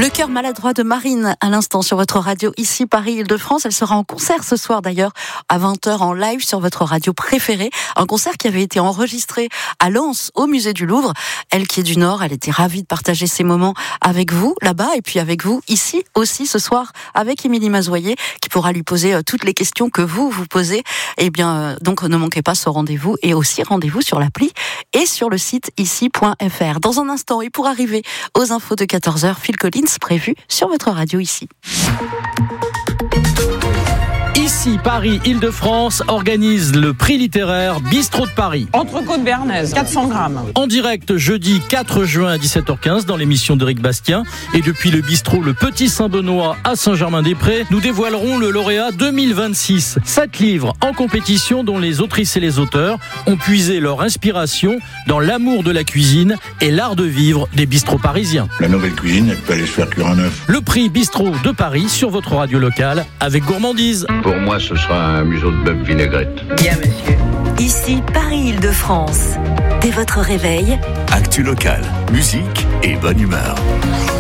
Le cœur maladroit de Marine, à l'instant sur votre radio, ici Paris-Île-de-France. Elle sera en concert ce soir d'ailleurs, à 20h en live sur votre radio préférée. Un concert qui avait été enregistré à Lens, au musée du Louvre. Elle qui est du Nord, elle était ravie de partager ces moments avec vous là-bas et puis avec vous ici aussi ce soir avec Émilie Mazoyer qui pourra lui poser toutes les questions que vous posez. Eh bien, donc ne manquez pas ce rendez-vous et aussi rendez-vous sur l'appli et sur le site ici.fr. Dans un instant, et pour arriver aux infos de 14h, Phil Collins prévu sur votre radio ici. Ici, Paris, Île-de-France organise le prix littéraire Bistrot de Paris. Entrecôte béarnaise, 400 grammes. En direct jeudi 4 juin à 17h15 dans l'émission d'Éric Bastien. Et depuis le bistrot Le Petit Saint-Benoît à Saint-Germain-des-Prés, nous dévoilerons le lauréat 2026. 7 livres en compétition dont les autrices et les auteurs ont puisé leur inspiration dans l'amour de la cuisine et l'art de vivre des bistrots parisiens. La nouvelle cuisine, elle peut aller se faire cuire un œuf. Le prix Bistrot de Paris sur votre radio locale avec gourmandise. Pour moi, ce sera un museau de bœuf vinaigrette. Bien, monsieur. Ici, Paris-Île-de-France. Dès votre réveil, Actu locale, musique et bonne humeur.